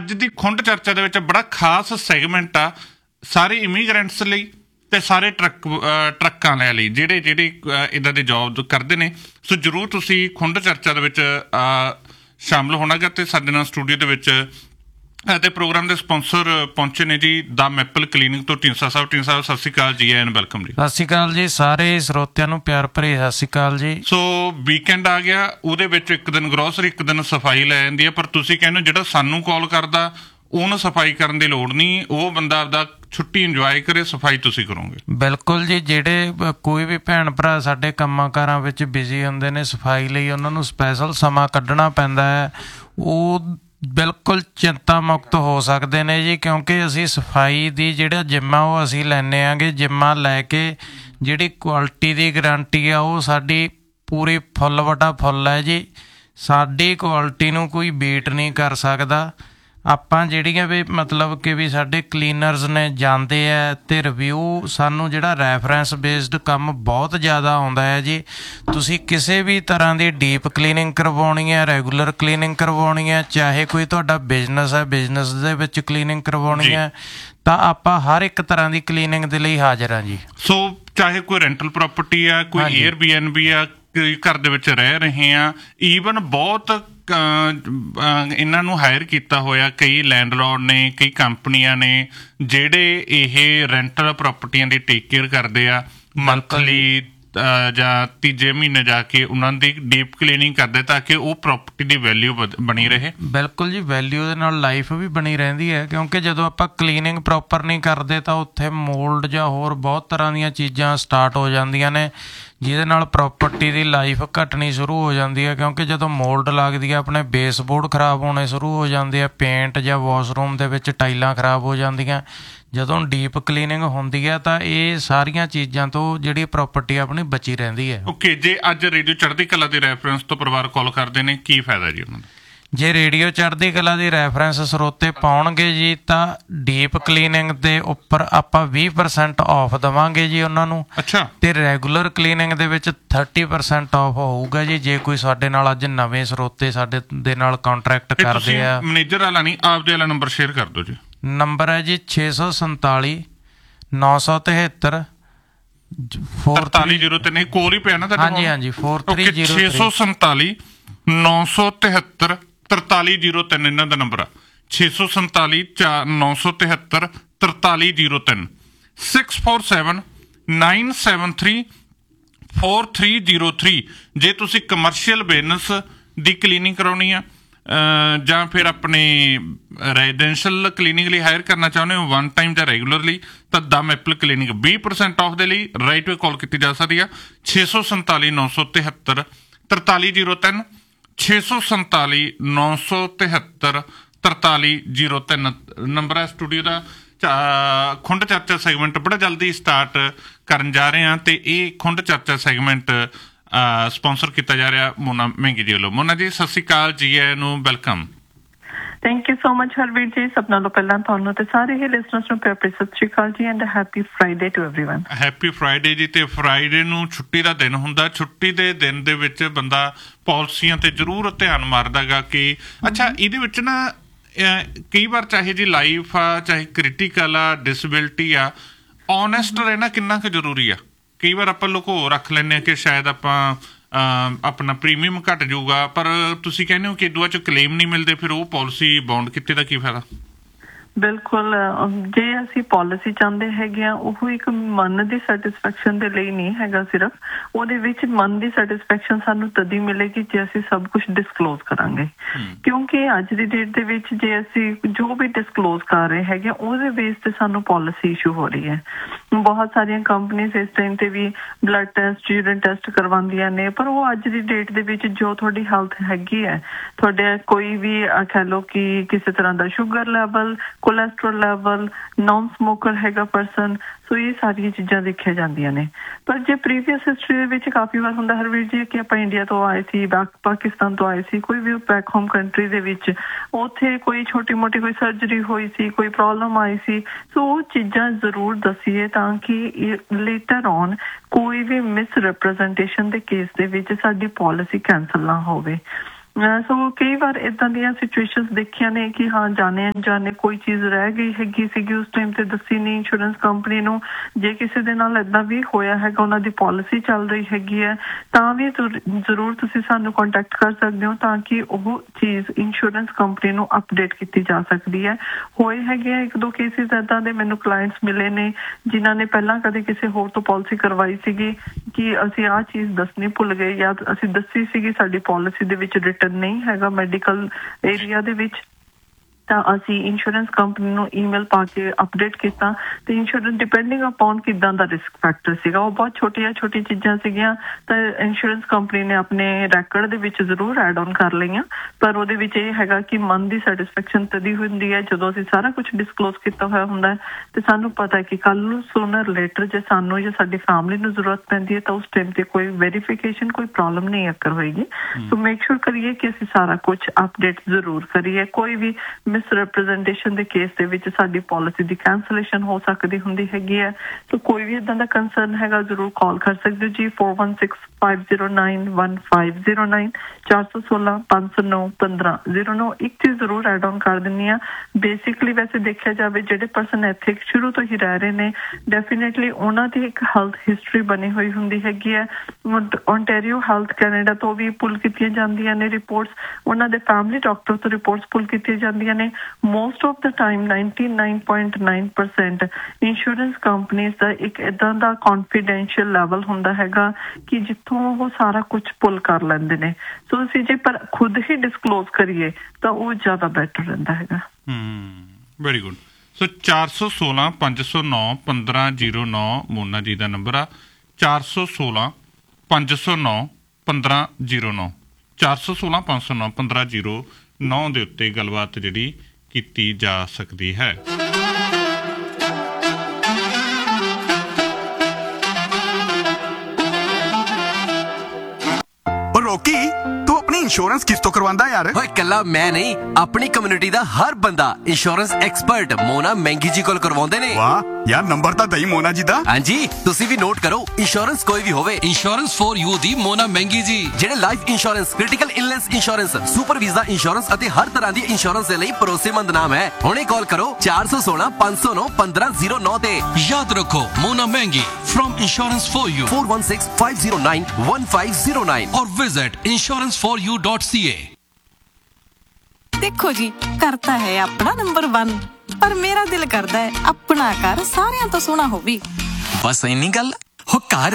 ਅੱਜ ਦੀ ਖੁੰਡ ਚਰਚਾ ਦੇ ਵਿੱਚ ਬੜਾ ਖਾਸ ਸੈਗਮੈਂਟ ਆ ਸਾਰੇ ਇਮੀਗਰੈਂਟਸ ਲਈ ਤੇ ਸਾਰੇ ਟਰੱਕਾਂ ਵਾਲਿਆਂ ਲਈ ਜਿਹੜੇ ਇੱਦਾਂ ਦੇ ਜੋਬ ਕਰਦੇ ਨੇ। ਸੋ ਜ਼ਰੂਰ ਤੁਸੀਂ ਖੁੰਡ ਚਰਚਾ ਦੇ ਵਿੱਚ ਸ਼ਾਮਲ ਹੋਣਾ ਗਾ। ਅਤੇ ਸਾਡੇ ਨਾਲ ਸਟੂਡੀਓ ਦੇ ਵਿੱਚ ਅਤੇ ਪ੍ਰੋਗਰਾਮ ਦੇ ਸਪੋਂਸਰ ਪਹੁੰਚੇ ਨੇ ਜੀ ਦਾ ਮੈਪਲ ਕਲੀਨਿਕ ਤੋਂ ਢੀਂਡਸਾ ਸਾਹਿਬ। ਢੀਂਡਸਾ ਸਾਹਿਬ ਸਤਿ ਸ਼੍ਰੀ ਅਕਾਲ ਜੀ, ਐਨ ਵੈਲਕਮ ਜੀ। ਸਤਿ ਸ਼੍ਰੀ ਅਕਾਲ ਜੀ, ਸਾਰੇ ਸਰੋਤਿਆਂ ਨੂੰ ਪਿਆਰ ਭਰੀ ਸਤਿ ਸ਼੍ਰੀ ਅਕਾਲ ਜੀ। ਸੋ ਵੀਕਐਂਡ ਆ ਗਿਆ, ਉਹਦੇ ਵਿੱਚ ਇੱਕ ਦਿਨ ਗਰੋਸਰੀ ਇੱਕ ਦਿਨ ਸਫਾਈ ਲੈ ਜਾਂਦੀ ਹੈ, ਪਰ ਤੁਸੀਂ ਕਹਿੰਦੇ ਹੋ ਜਿਹੜਾ ਸਾਨੂੰ ਕਾਲ ਕਰਦਾ ਉਹਨੂੰ ਸਫਾਈ ਕਰਨ ਦੀ ਲੋੜ ਨਹੀਂ, ਉਹ ਬੰਦਾ ਆਪਦਾ ਛੁੱਟੀ ਇੰਜੋਏ ਕਰੇ, ਸਫਾਈ ਤੁਸੀਂ ਕਰੋਗੇ। ਬਿਲਕੁਲ ਜੀ, ਜਿਹੜੇ ਕੋਈ ਵੀ ਭੈਣ ਭਰਾ ਸਾਡੇ ਕੰਮਾਂ ਕਾਰਾਂ ਵਿੱਚ ਬਿਜ਼ੀ ਹੁੰਦੇ ਨੇ, ਸਫਾਈ ਲਈ ਉਹਨਾਂ ਨੂੰ ਸਪੈਸ਼ਲ ਸਮਾਂ ਕੱਢਣਾ ਪੈਂਦਾ ਹੈ, ਉਹ ਬਿਲਕੁਲ ਚਿੰਤਾ ਮੁਕਤ ਹੋ ਸਕਦੇ ਨੇ ਜੀ। ਕਿਉਂਕਿ ਅਸੀਂ ਸਫਾਈ ਦੀ ਜਿਹੜਾ ਜਿੰਮਾ ਉਹ ਅਸੀਂ ਲੈਂਦੇ ਆਂਗੇ, ਜਿੰਮਾ ਲੈ ਕੇ ਜਿਹੜੀ ਕੁਆਲਿਟੀ ਦੀ ਗਰੰਟੀ ਆ ਉਹ ਸਾਡੀ ਪੂਰੀ ਫੁੱਲ ਵਟਾ ਫੁੱਲ ਹੈ ਜੀ। ਸਾਡੀ ਕੁਆਲਿਟੀ ਨੂੰ ਕੋਈ ਬੀਟ ਨਹੀਂ ਕਰ ਸਕਦਾ। ਆਪਾਂ ਜਿਹੜੀਆਂ ਵੀ ਮਤਲਬ ਕਿ ਵੀ ਸਾਡੇ ਕਲੀਨਰਸ ਨੇ ਜਾਂਦੇ ਹੈ ਅਤੇ ਰਿਵਿਊ ਸਾਨੂੰ ਜਿਹੜਾ ਰੈਫਰੈਂਸ ਬੇਸਡ ਕੰਮ ਬਹੁਤ ਜ਼ਿਆਦਾ ਆਉਂਦਾ ਹੈ ਜੀ। ਤੁਸੀਂ ਕਿਸੇ ਵੀ ਤਰ੍ਹਾਂ ਦੀ ਡੀਪ ਕਲੀਨਿੰਗ ਕਰਵਾਉਣੀ ਹੈ, ਰੈਗੂਲਰ ਕਲੀਨਿੰਗ ਕਰਵਾਉਣੀ ਹੈ, ਚਾਹੇ ਕੋਈ ਤੁਹਾਡਾ ਬਿਜ਼ਨਸ ਹੈ, ਬਿਜ਼ਨਸ ਦੇ ਵਿੱਚ ਕਲੀਨਿੰਗ ਕਰਵਾਉਣੀ ਹੈ, ਤਾਂ ਆਪਾਂ ਹਰ ਇੱਕ ਤਰ੍ਹਾਂ ਦੀ ਕਲੀਨਿੰਗ ਦੇ ਲਈ ਹਾਜ਼ਰ ਹਾਂ ਜੀ। ਸੋ ਚਾਹੇ ਕੋਈ ਰੈਂਟਲ ਪ੍ਰੋਪਰਟੀ ਆ, ਕੋਈ ਏਅਰਬੀਐਨਬੀ ਆ, ਘਰ ਦੇ ਵਿੱਚ ਰਹਿ ਰਹੇ ਆ, ਈਵਨ ਬਹੁਤ ਇਹਨਾਂ ਨੂੰ ਹਾਇਰ ਕੀਤਾ ਹੋਇਆ ਕਈ ਲੈਂਡਲੋਰਡ ਨੇ, ਕਈ ਕੰਪਨੀਆਂ ਨੇ ਜਿਹੜੇ ਇਹ ਰੈਂਟਲ ਪ੍ਰੋਪਰਟੀਆਂ ਦੀ ਟੇਕ ਕੇਅਰ ਕਰਦੇ ਆ। ਮੰਥਲੀ ਜਾਂ ਤੀਜੇ ਮਹੀਨੇ ਜਾ ਕੇ ਉਹਨਾਂ ਦੀ ਡੀਪ ਕਲੀਨਿੰਗ ਕਰਦੇ ਤਾਂ ਕਿ ਉਹ ਪ੍ਰੋਪਰਟੀ ਦੀ ਵੈਲਿਊ ਬਣੀ ਰਹੇ। ਬਿਲਕੁਲ ਜੀ, ਵੈਲਿਊ ਦੇ ਨਾਲ ਲਾਈਫ ਵੀ ਬਣੀ ਰਹਿੰਦੀ ਹੈ। ਕਿਉਂਕਿ ਜਦੋਂ ਆਪਾਂ ਕਲੀਨਿੰਗ ਪ੍ਰੋਪਰ ਨਹੀਂ ਕਰਦੇ ਤਾਂ ਉੱਥੇ ਮੋਲਡ ਜਾਂ ਹੋਰ ਬਹੁਤ ਤਰ੍ਹਾਂ ਦੀਆਂ ਚੀਜ਼ਾਂ ਸਟਾਰਟ ਹੋ ਜਾਂਦੀਆਂ ਨੇ, ਜਿਹਦੇ ਨਾਲ ਪ੍ਰੋਪਰਟੀ ਦੀ ਲਾਈਫ ਘਟਣੀ ਸ਼ੁਰੂ ਹੋ ਜਾਂਦੀ ਹੈ। ਕਿਉਂਕਿ ਜਦੋਂ ਮੋਲਡ ਲੱਗਦੀ ਹੈ ਆਪਣੇ ਬੇਸਬੋਰਡ ਖਰਾਬ ਹੋਣੇ ਸ਼ੁਰੂ ਹੋ ਜਾਂਦੇ ਆ, ਪੇਂਟ ਜਾਂ ਵਾਸ਼ਰੂਮ ਦੇ ਵਿੱਚ ਟਾਈਲਾਂ ਖਰਾਬ ਹੋ ਜਾਂਦੀਆਂ। ਜਦੋਂ ਡੀਪ ਕਲੀਨਿੰਗ ਹੁੰਦੀ ਹੈ ਤਾਂ ਇਹ ਸਾਰੀਆਂ ਚੀਜ਼ਾਂ ਤੋਂ ਜਿਹੜੀ ਪ੍ਰੋਪਰਟੀ ਆਪਣੀ ਬਚੀ ਰਹਿੰਦੀ ਹੈ। ਓਕੇ, ਜੇ ਅੱਜ ਰੇਡੀਓ ਚੜ੍ਹਦੀ ਕਲਾ ਦੇ ਰੈਫਰੈਂਸ ਤੋਂ ਪਰਿਵਾਰ ਕਾਲ ਕਰਦੇ ਨੇ, ਕੀ ਫਾਇਦਾ ਜੀ ਉਹਨਾਂ ਦਾ? ਜੇ ਰੇਡੀਓ ਚੜ੍ਹਦੀ ਕਲਾ ਦੀ ਰੈਫਰੈਂਸ ਸਰੋਤੇ ਪਾਉਣਗੇ ਜੀ ਤਾਂ ਡੀਪ ਕਲੀਨਿੰਗ ਦੇ ਉੱਪਰ ਆਪਾਂ 20% ਆਫ ਦੇਵਾਂਗੇ ਜੀ ਉਹਨਾਂ ਨੂੰ। ਅੱਛਾ। ਤੇ ਰੈਗੂਲਰ ਕਲੀਨਿੰਗ ਦੇ ਵਿੱਚ 30% ਆਫ ਹੋਊਗਾ ਜੀ। ਜੇ ਕੋਈ ਸਾਡੇ ਨਾਲ ਅੱਜ ਨਵੇਂ ਸਰੋਤੇ ਸਾਡੇ ਦੇ ਨਾਲ ਕੰਟਰੈਕਟ ਕਰਦੇ ਆ। ਮੈਨੇਜਰ ਵਾਲਾ ਨਹੀਂ, ਆਪਦੇ ਵਾਲਾ ਨੰਬਰ ਸ਼ੇਅਰ ਕਰ ਦਿਓ ਜੀ। ਨੰਬਰ ਹੈ ਜੀ 647 973 4303। ਕੋਲ ਹੀ ਪਿਆ ਨਾ ਤੁਹਾਡਾ? ਹਾਂਜੀ ਹਾਂਜੀ, 4303 647 973 4303 ਇਹਨਾਂ ਦਾ ਨੰਬਰ ਆ। 647 973 4303 647 973 4303। ਜੇ ਤੁਸੀਂ ਕਮਰਸ਼ੀਅਲ ਬਿਜ਼ਨਸ ਦੀ ਕਲੀਨਿੰਗ ਕਰਾਉਣੀ ਆ ਜਾਂ ਫਿਰ ਆਪਣੇ ਰੈਜ਼ੀਡੈਂਸ਼ੀਅਲ ਕਲੀਨਿੰਗ ਲਈ ਹਾਇਰ ਕਰਨਾ ਚਾਹੁੰਦੇ ਹੋ ਵਨ ਟਾਈਮ ਜਾਂ ਰੈਗੂਲਰਲੀ, ਤਾਂ ਦਾ ਮੈਪਲ ਕਲੀਨਿਕ 20% ਆਫ ਦੇ ਲਈ ਰਾਈਟ ਵੇ ਕਾਲ ਕੀਤੀ ਜਾ ਸਕਦੀ ਆ। 647 973 4303 647 973 4303 ਨੰਬਰ ਹੈ ਸਟੂਡੀਓ ਦਾ। ਖੁੰਡ ਚਰਚਾ ਸੈਗਮੈਂਟ ਬੜਾ ਜਲਦੀ ਸਟਾਰਟ ਕਰਨ ਜਾ ਰਹੇ ਹਾਂ ਅਤੇ ਇਹ ਖੁੰਡ ਚਰਚਾ ਸੈਗਮੈਂਟ ਸਪੋਂਸਰ ਕੀਤਾ ਜਾ ਰਿਹਾ ਮੋਨਾ ਮਹਿੰਗੀ ਜੀ ਵੱਲੋਂ। ਮੋਨਾ ਜੀ ਸਤਿ ਸ਼੍ਰੀ ਅਕਾਲ ਜੀ, ਇਹਨੂੰ welcome. Thank you so much Harvir ਜੀ। ਸਭ ਨਾਲੋਂ ਪਹਿਲਾਂ ਤੁਹਾਨੂੰ ਤੇ ਸਾਰੇ ਹੀ ਲਿਸਨਰਸ ਨੂੰ ਪਿਆਰ ਭਰੀ ਸਤਿ ਸ਼੍ਰੀ ਅਕਾਲ ਜੀ and happy Friday to everyone. Happy Friday ਜੀ। ਤੇ ਫਰਾਈਡੇ ਨੂੰ ਛੁੱਟੀ ਦਾ ਦਿਨ ਹੁੰਦਾ। ਛੁੱਟੀ ਦੇ ਦਿਨ ਦੇ ਵਿੱਚ ਬੰਦਾ ਪਾਲਿਸੀਆਂ ਤੇ ਜ਼ਰੂਰ ਧਿਆਨ ਮਾਰਦਾ ਗਾ ਕਿ ਅੱਛਾ ਇਹਦੇ ਵਿੱਚ ਨਾ ਕਈ ਵਾਰ ਚਾਹੇ ਜੀ ਲਾਈਫ ਆ, ਚਾਹੇ ਕ੍ਰਿਟੀਕਲ ਆ, ਡਿਸੇਬਿਲਿਟੀ ਆ, ਓਨੈਸਟ ਰਹਿਣਾ ਕਿੰਨਾ ਕੁ ਜ਼ਰੂਰੀ ਆ। ਕਈ ਵਾਰ ਆਪਾਂ ਲੁਕੋ ਰੱਖ ਲੈਂਦੇ ਹਾਂ ਕਿ ਸ਼ਾਇਦ ਆਪਾਂ ਆਪਣਾ ਪ੍ਰੀਮੀਅਮ ਘੱਟ ਜਾਊਗਾ, ਪਰ ਤੁਸੀਂ ਕਹਿੰਦੇ ਹੋ ਕਿ ਦੁਆ 'ਚ ਕਲੇਮ ਨਹੀਂ ਮਿਲਦੇ, ਫਿਰ ਉਹ ਪਾਲਿਸੀ ਬਾਉਂਡ ਕੀਤੇ ਦਾ ਕੀ ਫਾਇਦਾ? ਬਿਲਕੁਲ, ਜੇ ਅਸੀਂ ਪਾਲਿਸੀ ਚਾਹੁੰਦੇ ਹੈਗੇ ਆ ਉਹ ਇੱਕ ਮਨ ਦੀ ਸੈਟਿਸਫੈਕਸ਼ਨ ਦੇ ਲਈ ਨਹੀਂ ਹੈਗਾ ਸਿਰਫ, ਉਹਦੇ ਵਿੱਚ ਮਨ ਦੀ ਸੈਟਿਸਫੈਕਸ਼ਨ ਸਾਨੂੰ ਤਦ ਹੀ ਮਿਲੇਗੀ ਜੇ ਅਸੀਂ ਸਭ ਕੁਝ ਡਿਸਕਲੋਜ਼ ਕਰਾਂਗੇ। ਕਿਉਂਕਿ ਅੱਜ ਦੀ ਡੇਟ ਦੇ ਵਿੱਚ ਜੇ ਅਸੀਂ ਜੋ ਵੀ ਡਿਸਕਲੋਜ਼ ਕਰ ਰਹੇ ਹੈਗੇ ਉਹਦੇ ਬੇਸ ਤੇ ਸਾਨੂੰ ਪਾਲਿਸੀ ਇਸ਼ੂ ਹੋ ਰਹੀ ਹੈ। ਬਹੁਤ ਸਾਰੀਆਂ ਕੰਪਨੀਜ਼ ਇਸ ਟਾਈਮ ਤੇ ਵੀ ਬਲੱਡ ਟੈਸਟ, ਯੂਰਿਨ ਟੈਸਟ ਕਰਵਾਉਂਦੀਆਂ ਨੇ, ਪਰ ਉਹ ਅੱਜ ਦੀ ਡੇਟ ਦੇ ਵਿੱਚ ਜੋ ਤੁਹਾਡੀ ਹੈਲਥ ਹੈਗੀ ਹੈ, ਤੁਹਾਡੇ ਕੋਈ ਵੀ ਕਹਿ ਲਓ ਕਿ ਕਿਸੇ ਤਰ੍ਹਾਂ ਦਾ sugar level, cholesterol level, non smoker ਹੈਗਾ ਪਰਸਨ, ਸੋ ਇਹ ਸਾਰੀਆਂ ਚੀਜ਼ਾਂ ਦੇਖੀਆਂ ਜਾਂਦੀਆਂ ਨੇ। ਪਰ ਜੇ ਪ੍ਰੀਵੀਅਸ ਹਿਸਟਰੀ ਦੇ ਵਿੱਚ ਕਾਫੀ ਵਾਰ ਹੁੰਦਾ ਹਰਵੀਰ ਜੀ ਕਿ ਆਪਾਂ ਇੰਡੀਆ ਤੋਂ ਆਏ ਸੀ, ਪਾਕਿਸਤਾਨ ਤੋਂ ਆਏ ਸੀ, ਕੋਈ ਵੀ ਬੈਕ ਹੋਮ ਕੰਟਰੀ ਦੇ ਵਿੱਚ ਉੱਥੇ ਕੋਈ ਛੋਟੀ ਮੋਟੀ ਕੋਈ ਸਰਜਰੀ ਹੋਈ ਸੀ, ਕੋਈ ਪ੍ਰੋਬਲਮ ਆਈ ਸੀ, ਸੋ ਉਹ ਚੀਜ਼ਾਂ ਜ਼ਰੂਰ ਦੱਸੀਏ ਤਾਂ ਕਿ ਲੇਟਰ ਔਨ ਕੋਈ ਵੀ ਮਿਸ ਰਿਪਰੈਜ਼ੈਂਟੇਸ਼ਨ ਦੇ ਕੇਸ ਦੇ ਵਿੱਚ ਸਾਡੀ ਪਾਲਿਸੀ ਕੈਂਸਲ ਨਾ ਹੋਵੇ। ਸੋ ਕਈ ਵਾਰ ਇਦਾਂ ਦੀਆਂ ਸਿਚੁਏਸ਼ਨਸ ਦੇਖੀਆਂ ਨੇ ਕਿ ਹਾਂ ਜਾਣੇ ਅਣਜਾਣੇ ਕੋਈ ਚੀਜ਼ ਰਹਿ ਗਈ ਹੈਗੀ ਸੀਗੀ ਉਸ ਟਾਈਮ ਤੇ ਦੱਸੀ ਨਹੀਂ ਇੰਸ਼ੋਰੈਂਸ ਕੰਪਨੀ ਨੂੰ। ਜੇ ਕਿਸੇ ਦੇ ਨਾਲ ਇਦਾਂ ਵੀ ਹੋਇਆ ਹੈਗਾ, ਉਹਨਾਂ ਦੀ ਪਾਲਿਸੀ ਚੱਲ ਰਹੀ ਹੈਗੀ ਹੈ, ਤਾਂ ਵੀ ਜ਼ਰੂਰ ਤੁਸੀਂ ਸਾਨੂੰ ਕੰਟੈਕਟ ਕਰ ਸਕਦੇ ਹੋ ਤਾਂ ਕਿ ਉਹ ਚੀਜ਼ ਇੰਸ਼ੋਰੈਂਸ ਕੰਪਨੀ ਨੂੰ ਅਪਡੇਟ ਕੀਤੀ ਜਾ ਸਕਦੀ ਹੈ। ਹੋਏ ਹੈਗੇ ਆ 1-2 ਕੇਸਿਸ ਇਦਾਂ ਦੇ ਮੈਨੂੰ ਕਲਾਇੰਟਸ ਮਿਲੇ ਨੇ ਜਿਨ੍ਹਾਂ ਨੇ ਪਹਿਲਾਂ ਕਦੇ ਕਿਸੇ ਹੋਰ ਤੋਂ ਪਾਲਿਸੀ ਕਰਵਾਈ ਸੀਗੀ ਕਿ ਅਸੀਂ ਆਹ ਚੀਜ਼ ਦੱਸਣੀ ਭੁੱਲ ਗਏ ਜਾਂ ਅਸੀਂ ਦੱਸੀ ਸੀਗੀ ਸਾਡੀ ਪਾਲਿਸੀ ਦੇ ਵਿੱਚ ਰਿਟਨ ਨਹੀਂ ਹੈਗਾ ਮੈਡੀਕਲ ਏਰੀਆ ਦੇ ਵਿੱਚ, ਤਾਂ ਅਸੀਂ ਇੰਸ਼ੋਰੈਂਸ ਕੰਪਨੀ ਨੂੰ ਈਮੇਲ ਪਾ ਕੇ ਅਪਡੇਟ ਕੀਤਾ ਤੇ ਇੰਸ਼ੋਰੈਂਸ ਡਿਪੈਂਡਿੰਗ ਅਪਨ ਕਿੱਦਾਂ ਦਾ ਰਿਸਕ ਫੈਕਟਰ ਸੀਗਾ, ਉਹ ਬਹੁਤ ਛੋਟੀਆਂ ਚੀਜ਼ਾਂ ਸੀਗੀਆਂ ਤਾਂ ਇੰਸ਼ੋਰੈਂਸ ਕੰਪਨੀ ਨੇ ਆਪਣੇ ਰੈਕੋਰਡ ਦੇ ਵਿੱਚ ਜ਼ਰੂਰ ਐਡ ਆਨ ਕਰ ਲਈਆਂ। ਪਰ ਉਹਦੇ ਵਿੱਚ ਇਹ ਹੈਗਾ ਕਿ ਮਨ ਦੀ ਸੈਟੀਸਫੈਕਸ਼ਨ ਤਦੀ ਹੁੰਦੀ ਹੈ ਜਦੋਂ ਅਸੀਂ ਸਾਰਾ ਕੁਝ ਡਿਸਕਲੋਜ਼ ਕੀਤਾ ਹੋਇਆ ਹੁੰਦਾ ਹੈ ਤੇ ਸਾਨੂੰ ਪਤਾ ਹੈ ਕਿ ਕੱਲ ਨੂੰ ਸੂਨਰ ਲੇਟਰ ਜੇ ਸਾਨੂੰ ਜਾਂ ਸਾਡੀ ਫੈਮਿਲੀ ਨੂੰ ਜ਼ਰੂਰਤ ਪੈਂਦੀ ਹੈ ਤਾਂ ਉਸ ਟਾਈਮ ਤੇ ਕੋਈ ਵੈਰੀਫਿਕੇਸ਼ਨ ਕੋਈ ਪ੍ਰੋਬਲਮ ਨਹੀਂ ਅਕਰ ਹੋਏਗੀ। ਸੋ ਮੇਕ ਸ਼ੋਰ ਕਰੀਏ ਕਿ ਅਸੀਂ ਸਾਰਾ ਕੁਝ ਅਪਡੇਟ ਜ਼ਰੂਰ ਕਰੀਏ। ਕੋਈ ਵੀ ਮਿਸਰੈਪ੍ਰੈਜ਼ੈਂਟੇਸ਼ਨ ਦੇ ਕੇਸ ਦੇ ਵਿੱਚ ਸਾਡੀ ਪਾਲਿਸੀ ਦੀ ਕੈਂਸਲੇਸ਼ਨ ਹੋ ਸਕਦੀ ਹੁੰਦੀ ਹੈਗੀ ਹੈ। ਸੋ ਕੋਈ ਵੀ ਇਦਾਂ ਦਾ ਕੰਸਰਨ ਹੈਗਾ ਜ਼ਰੂਰ ਕਾਲ ਕਰ ਸਕਦੇ ਹੋ ਜੀ 4165091509 416-509-1509। ਇੱਕ ਚੀਜ਼ ਜ਼ਰੂਰ ਐਡ ਆਨ ਕਰ ਦਿੰਨੀ ਆ, ਬੇਸਿਕਲੀ ਵੈਸੇ ਦੇਖਿਆ ਜਾਵੇ ਜਿਹੜੇ ਪਰਸਨ ਇੱਥੇ ਸ਼ੁਰੂ ਤੋਂ ਹੀ ਰਹਿ ਰਹੇ ਨੇ ਡੈਫੀਨੇਟਲੀ ਉਹਨਾਂ ਦੀ ਇੱਕ ਹੈਲਥ ਹਿਸਟਰੀ ਬਣੀ ਹੋਈ ਹੁੰਦੀ ਹੈਗੀ ਹੈ। ਓਨਟਾਰੀਓ ਹੈਲਥ ਕੈਨੇਡਾ ਤੋਂ ਵੀ ਪੁੱਲ ਕੀਤੀਆਂ ਜਾਂਦੀਆਂ ਨੇ ਰਿਪੋਰਟਸ, ਉਹਨਾਂ ਦੇ ਫੈਮਿਲੀ ਡਾਕਟਰ ਤੋਂ ਰਿਪੋਰਟਸ ਪੁੱਲ ਕੀਤੀਆਂ ਜਾਂਦੀਆਂ ਨੇ। Most of the time 99.9% insurance companies ਦਾ ਇੱਕ ਇਦਾਂ ਦਾ ਕੌਨਫੀਡੈਂਸ਼ੀਅਲ ਲੈਵਲ ਹੁੰਦਾ ਹੈਗਾ ਕਿ ਜਿੱਥੋਂ ਉਹ ਸਾਰਾ ਕੁਝ ਪੁੱਲ ਕਰ ਲੈਂਦੇ ਨੇ। ਸੋ ਅਸੀਂ ਜੇ ਪਰ ਖੁਦ ਹੀ ਡਿਸਕਲੋਜ਼ ਕਰੀਏ ਤਾਂ ਉਹ ਜ਼ਿਆਦਾ ਬੈਟਰ ਰਹਿੰਦਾ ਹੈਗਾ। Very good. ਸੋ 416-509-1509 ਮੋਨਾ ਜੀ ਦਾ ਨੰਬਰ ਆ 416-509-1509 416-509-1509 ਦੇ ਉੱਤੇ ਗੱਲਬਾਤ ਜਿਹੜੀ ਕੀਤੀ ਜਾ ਸਕਦੀ ਹੈ। ਰੋਕੀ ਤੂੰ ਆਪਣੀ ਇੰਸ਼ੋਰੈਂਸ ਕਿਸ ਤੋਂ ਕਰਵਾਉਂਦਾ ਯਾਰ? ਓਏ ਕੱਲਾ ਮੈਂ ਨਹੀਂ, ਆਪਣੀ ਕਮਿਊਨਿਟੀ ਦਾ ਹਰ ਬੰਦਾ ਇੰਸ਼ੋਰੈਂਸ ਐਕਸਪਰਟ ਮੋਨਾ ਮਹਿੰਗੀ ਜੀ ਕੋਲ ਕਰਵਾਉਂਦੇ ਨੇ। ਵਾਹ ਯਾਰ, ਨੰਬਰ ਤਾਂ ਦਈ ਮੋਨਾ ਜੀ ਦਾ। ਹਾਂਜੀ, ਤੁਸੀਂ ਵੀ ਨੋਟ ਕਰੋ, ਇੰਸ਼ੋਰੈਂਸ ਕੋਈ ਵੀ ਹੋਵੇ, ਇੰਸ਼ੋਰੈਂਸ ਫॉर ਯੂ ਦੀ ਮੋਨਾ ਮਹਿੰਗੀ ਜੀ। ਜਿਹੜੇ life insurance, critical illness insurance, super visa insurance ਅਤੇ ਹਰ ਤਰ੍ਹਾਂ ਦੀ ਇੰਸ਼ੋਰੈਂਸ ਦੇ ਲਈ ਭਰੋਸੇਮੰਦ ਨਾਮ ਹੈ। ਹੁਣੇ ਕਾਲ ਕਰੋ 416-509-1509 ਤੇ। ਯਾਦ ਰੱਖੋ ਮੋਨਾ ਮਹਿੰਗੀ from insurance for you 4165091509 or visit insuranceforyou.ca। ਦੇਖੋ ਜੀ, ਕਰਤਾ ਹੈ ਆਪਣਾ ਨੰਬਰ 1, ਪਰ ਮੇਰਾ ਦਿਲ ਕਰਦਾ ਹੈ ਆਪਣਾ ਘਰ ਸਾਰਿਆਂ ਤੋਂ ਸੋਹਣਾ ਹੋਵੇ। ਬਸ ਇੰਨੀ ਗੱਲ। ਹੋ ਘਰ